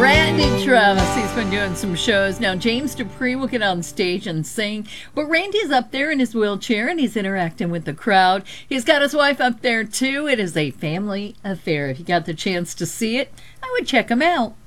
Randy Travis, he's been doing some shows. Now, James Dupree will get on stage and sing, but Randy's up there in his wheelchair and he's interacting with the crowd. He's got his wife up there too. It is a family affair. If you got the chance to see it, I would check him out.